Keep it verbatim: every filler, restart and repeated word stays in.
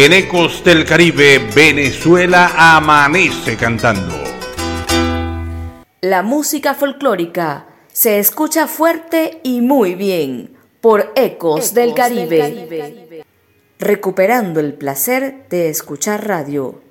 En Ecos del Caribe, Venezuela amanece cantando. La música folclórica se escucha fuerte y muy bien por Ecos, Ecos del, Caribe. del Caribe. Recuperando el placer de escuchar radio.